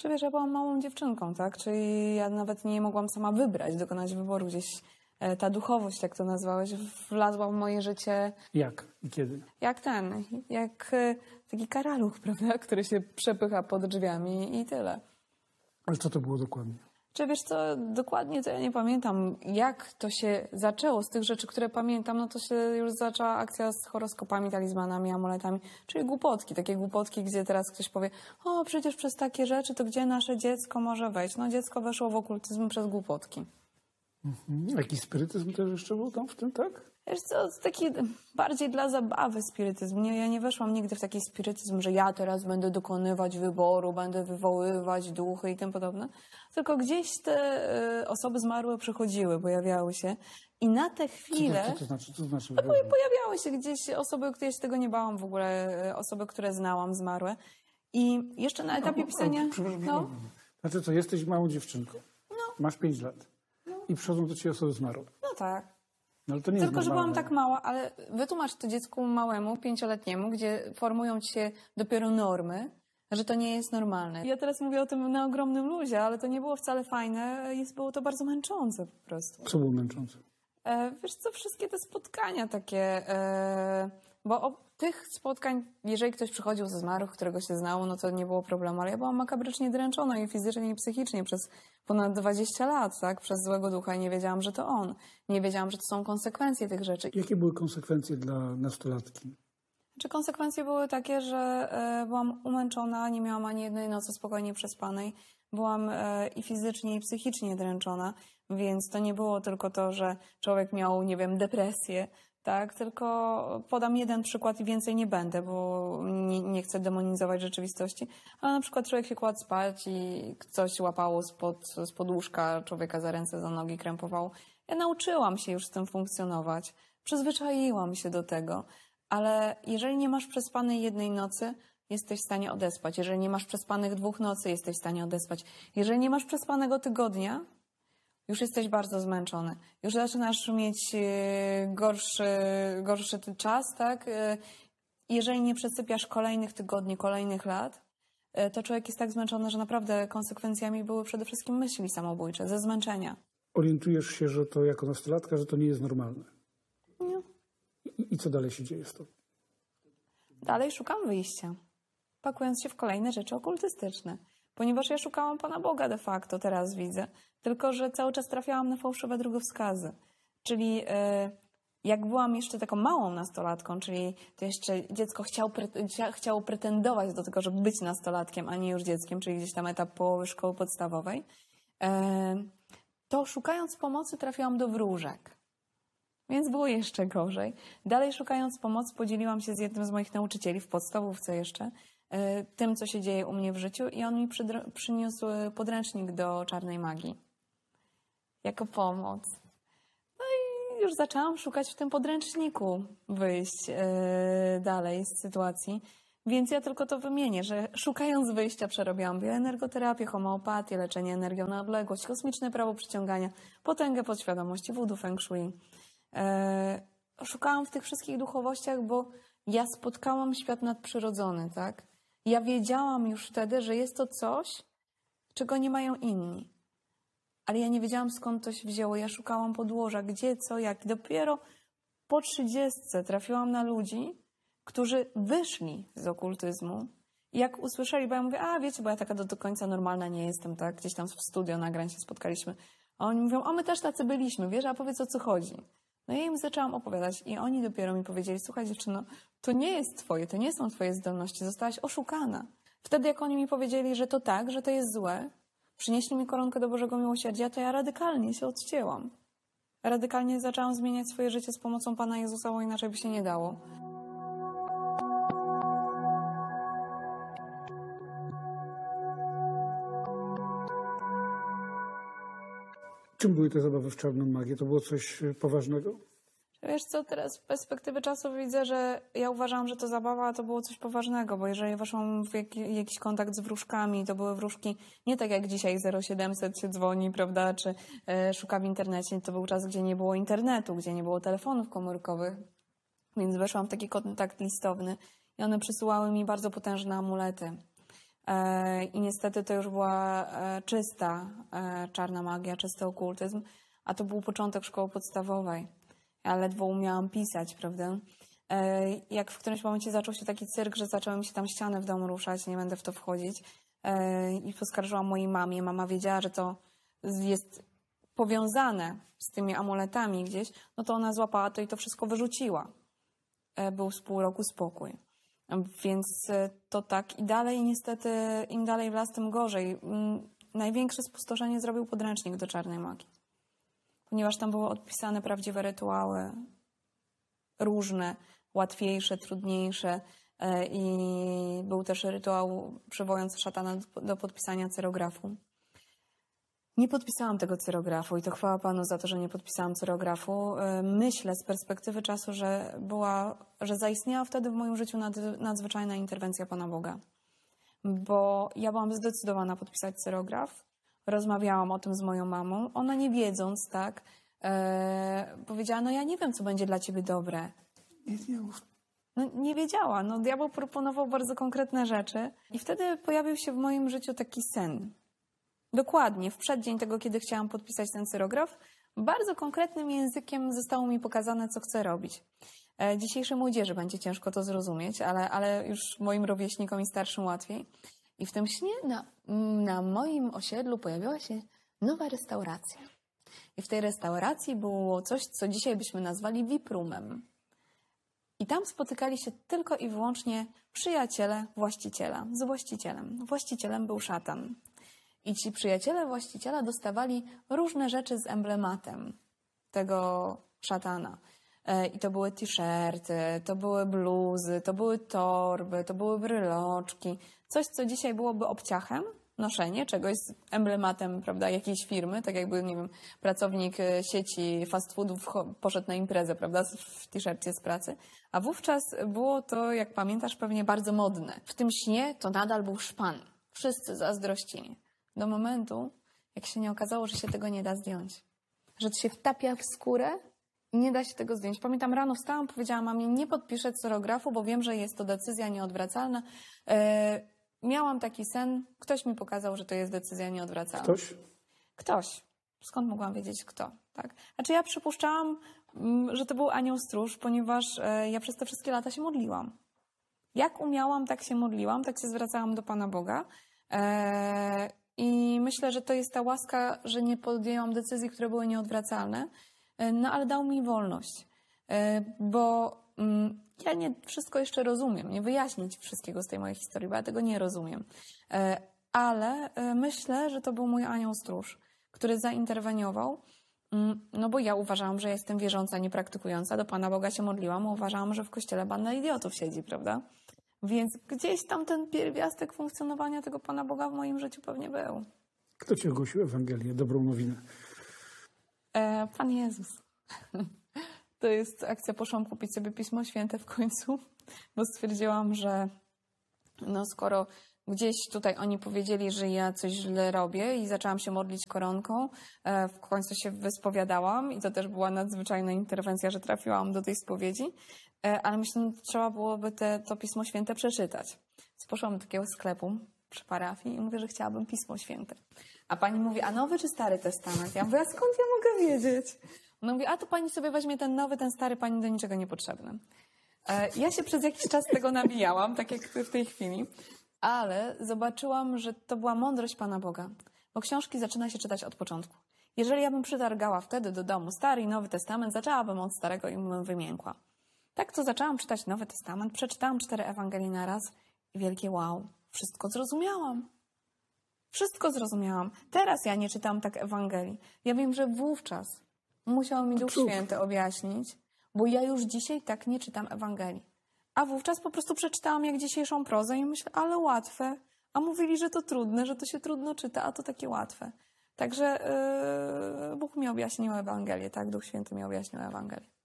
Czy wiesz, ja byłam małą dziewczynką, tak? Czyli ja nawet nie mogłam sama wybrać, dokonać wyboru. Gdzieś ta duchowość, jak to nazwałeś, wlazła w moje życie. Jak i kiedy? Jak taki karaluch, prawda? Który się przepycha pod drzwiami i tyle. Ale co to było dokładnie? Czy wiesz co, dokładnie to ja nie pamiętam, jak to się zaczęło. Z tych rzeczy, które pamiętam, no to się już zaczęła akcja z horoskopami, talizmanami, amuletami, czyli głupotki. Takie głupotki, gdzie teraz ktoś powie, o przecież przez takie rzeczy to gdzie nasze dziecko może wejść? No dziecko weszło w okultyzm przez głupotki. Jakiś spirytyzm też jeszcze był tam w tym, tak? Wiesz co, taki bardziej dla zabawy spirytyzm. Ja nie weszłam nigdy w taki spirytyzm, że ja teraz będę dokonywać wyboru, będę wywoływać duchy i tym podobne. Tylko gdzieś te osoby zmarłe przychodziły, pojawiały się i na tę chwilę... Co to znaczy? Co to znaczy? No, pojawiały się gdzieś osoby, ja się tego nie bałam w ogóle, osoby, które znałam, zmarłe. I jeszcze na etapie pisania... Przepraszam. Znaczy co, jesteś małą dziewczynką, masz 5 lat i przychodzą do ciebie osoby zmarłe. No tak. No, ale to nie jest Tylko, że normalne. byłam tak mała, ale wytłumacz to dziecku małemu, 5-letniemu, gdzie formują ci się dopiero normy, że to nie jest normalne. Ja teraz mówię o tym na ogromnym luzie, ale to nie było wcale fajne, było to bardzo męczące po prostu. Co było męczące? Wiesz co, wszystkie te spotkania takie, bo o tych spotkań, jeżeli ktoś przychodził ze zmarłych, którego się znało, no to nie było problemu, ale ja byłam makabrycznie dręczona i fizycznie, i psychicznie przez ponad 20 lat, tak, przez złego ducha i nie wiedziałam, że to on. Nie wiedziałam, że to są konsekwencje tych rzeczy. Jakie były konsekwencje dla nastolatki? Czy konsekwencje były takie, że byłam umęczona, nie miałam ani jednej nocy spokojnie przespanej, byłam i fizycznie, i psychicznie dręczona, więc to nie było tylko to, że człowiek miał, nie wiem, depresję, tak, tylko podam jeden przykład i więcej nie będę, bo nie chcę demonizować rzeczywistości, ale na przykład człowiek się kładł spać i coś łapało spod łóżka człowieka za ręce, za nogi, krępowało. Ja nauczyłam się już z tym funkcjonować, przyzwyczaiłam się do tego, ale jeżeli nie masz przespanej jednej nocy, jesteś w stanie odespać. Jeżeli nie masz przespanych 2 nocy, jesteś w stanie odespać. Jeżeli nie masz przespanego już jesteś bardzo zmęczony. Już zaczynasz mieć gorszy ten czas, tak? Jeżeli nie przesypiasz kolejnych tygodni, kolejnych lat, to człowiek jest tak zmęczony, że naprawdę konsekwencjami były przede wszystkim myśli samobójcze, ze zmęczenia. Orientujesz się, że to jako nastolatka, że to nie jest normalne. Nie. I co dalej się dzieje z tobą? Dalej szukam wyjścia, pakując się w kolejne rzeczy okultystyczne. Ponieważ ja szukałam Pana Boga de facto, teraz widzę, tylko że cały czas trafiałam na fałszywe drogowskazy. Czyli jak byłam jeszcze taką małą nastolatką, czyli to jeszcze dziecko chciało pretendować do tego, żeby być nastolatkiem, a nie już dzieckiem, czyli gdzieś tam etap połowy szkoły podstawowej, to szukając pomocy trafiłam do wróżek. Więc było jeszcze gorzej. Dalej szukając pomocy podzieliłam się z jednym z moich nauczycieli w podstawówce jeszcze, tym, co się dzieje u mnie w życiu i on mi przyniósł podręcznik do czarnej magii. Jako pomoc. No i już zaczęłam szukać w tym podręczniku wyjść dalej z sytuacji. Więc ja tylko to wymienię, że szukając wyjścia przerobiłam bioenergoterapię, homeopatię, leczenie energią na odległość, kosmiczne prawo przyciągania, potęgę podświadomości, voodoo, feng shui. Szukałam w tych wszystkich duchowościach, bo ja spotkałam świat nadprzyrodzony, tak? Ja wiedziałam już wtedy, że jest to coś, czego nie mają inni. Ale ja nie wiedziałam, skąd to się wzięło. Ja szukałam podłoża, gdzie, co, jak. I dopiero po 30 trafiłam na ludzi, którzy wyszli z okultyzmu. I jak usłyszeli, bo ja mówię, wiecie, bo ja taka do końca normalna nie jestem, tak? Gdzieś tam w studio nagrań się spotkaliśmy. A oni mówią, my też tacy byliśmy, wiesz, a powiedz, o co chodzi. No ja im zaczęłam opowiadać i oni dopiero mi powiedzieli, słuchaj dziewczyno, to nie jest twoje, to nie są twoje zdolności, zostałaś oszukana. Wtedy jak oni mi powiedzieli, że to tak, że to jest złe, przynieśli mi koronkę do Bożego Miłosierdzia, to ja radykalnie się odcięłam. Radykalnie zaczęłam zmieniać swoje życie z pomocą Pana Jezusa, bo inaczej by się nie dało. Czym były te zabawy w czarną magię? To było coś poważnego? Wiesz co, teraz z perspektywy czasu widzę, że ja uważam, że to zabawa, a to było coś poważnego, bo jeżeli weszłam w jakiś kontakt z wróżkami, to były wróżki nie tak jak dzisiaj 0700 się dzwoni, prawda, czy szuka w internecie. To był czas, gdzie nie było internetu, gdzie nie było telefonów komórkowych, więc weszłam w taki kontakt listowny i one przysyłały mi bardzo potężne amulety. I niestety to już była czysta czarna magia, czysty okultyzm, a to był początek szkoły podstawowej. Ja ledwo umiałam pisać, prawda? Jak w którymś momencie zaczął się taki cyrk, że zaczęły mi się tam ściany w domu ruszać, nie będę w to wchodzić. I poskarżyłam mojej mamie. Mama wiedziała, że to jest powiązane z tymi amuletami gdzieś, no to ona złapała to i to wszystko wyrzuciła. Był z pół roku spokój. Więc to tak i dalej niestety im dalej w las, tym gorzej. Największe spustoszenie zrobił podręcznik do czarnej magii. Ponieważ tam były odpisane prawdziwe rytuały, różne, łatwiejsze, trudniejsze i był też rytuał przywołujący szatana do podpisania cyrografu. Nie podpisałam tego cyrografu i to chwała Panu za to, że nie podpisałam cyrografu. Myślę z perspektywy czasu, że zaistniała wtedy w moim życiu nadzwyczajna interwencja Pana Boga. Bo ja byłam zdecydowana podpisać cyrograf. Rozmawiałam o tym z moją mamą. Ona nie wiedząc, tak, powiedziała, no ja nie wiem, co będzie dla ciebie dobre. No, nie wiedziała. No, diabeł proponował bardzo konkretne rzeczy. I wtedy pojawił się w moim życiu taki sen. Dokładnie, w przeddzień tego, kiedy chciałam podpisać ten cyrograf, bardzo konkretnym językiem zostało mi pokazane, co chcę robić. Dzisiejszej młodzieży będzie ciężko to zrozumieć, ale już moim rówieśnikom i starszym łatwiej. I w tym śnie na moim osiedlu pojawiła się nowa restauracja. I w tej restauracji było coś, co dzisiaj byśmy nazwali VIP-roomem. I tam spotykali się tylko i wyłącznie przyjaciele właściciela z właścicielem. Właścicielem był szatan. I ci przyjaciele właściciela dostawali różne rzeczy z emblematem tego szatana. I to były t-shirty, to były bluzy, to były torby, to były bryloczki. Coś, co dzisiaj byłoby obciachem, noszenie czegoś z emblematem, prawda, jakiejś firmy, tak jakby, nie wiem, pracownik sieci fast foodów poszedł na imprezę, prawda, w t-shircie z pracy. A wówczas było to, jak pamiętasz, pewnie bardzo modne. W tym śnie to nadal był szpan. Wszyscy zazdrościli. Do momentu, jak się nie okazało, że się tego nie da zdjąć. Że to się wtapia w skórę i nie da się tego zdjąć. Pamiętam, rano wstałam, powiedziałam mamie, nie podpiszę cyrografu, bo wiem, że jest to decyzja nieodwracalna. Miałam taki sen, ktoś mi pokazał, że to jest decyzja nieodwracalna. Ktoś? Ktoś. Skąd mogłam wiedzieć kto? Tak? Znaczy ja przypuszczałam, że to był anioł stróż, ponieważ ja przez te wszystkie lata się modliłam. Jak umiałam, tak się modliłam, tak się zwracałam do Pana Boga. I myślę, że to jest ta łaska, że nie podjęłam decyzji, które były nieodwracalne, no ale dał mi wolność, bo ja nie wszystko jeszcze rozumiem, nie wyjaśnię Ci wszystkiego z tej mojej historii, bo ja tego nie rozumiem, ale myślę, że to był mój anioł stróż, który zainterweniował, no bo ja uważałam, że jestem wierząca, niepraktykująca, do Pana Boga się modliłam, uważałam, że w kościele banda idiotów siedzi, prawda? Więc gdzieś tam ten pierwiastek funkcjonowania tego Pana Boga w moim życiu pewnie był. Kto Ci ogłosił Ewangelię, dobrą nowinę? Pan Jezus. To jest akcja, poszłam kupić sobie Pismo Święte w końcu, bo stwierdziłam, że no skoro gdzieś tutaj oni powiedzieli, że ja coś źle robię i zaczęłam się modlić koronką, w końcu się wyspowiadałam i to też była nadzwyczajna interwencja, że trafiłam do tej spowiedzi, ale myślę, że trzeba byłoby to Pismo Święte przeczytać. Więc poszłam do takiego sklepu przy parafii i mówię, że chciałabym Pismo Święte. A pani mówi, a Nowy czy Stary Testament? Ja mówię, a skąd ja mogę wiedzieć? Ona mówi, a to pani sobie weźmie ten nowy, ten stary, pani do niczego niepotrzebny. Ja się przez jakiś czas tego nabijałam, tak jak w tej chwili, ale zobaczyłam, że to była mądrość Pana Boga, bo książki zaczyna się czytać od początku. Jeżeli ja bym przytargała wtedy do domu Stary i Nowy Testament, zaczęłabym od Starego i bym wymiękła. Tak to zaczęłam czytać Nowy Testament, przeczytałam 4 Ewangelii na raz i wielkie wow, wszystko zrozumiałam. Wszystko zrozumiałam. Teraz ja nie czytam tak Ewangelii. Ja wiem, że wówczas musiał mi Duch Święty objaśnić, bo ja już dzisiaj tak nie czytam Ewangelii. A wówczas po prostu przeczytałam jak dzisiejszą prozę i myślę, ale łatwe. A mówili, że to trudne, że to się trudno czyta, a to takie łatwe. Także Bóg mi objaśnił Ewangelię, tak? Duch Święty mi objaśnił Ewangelię.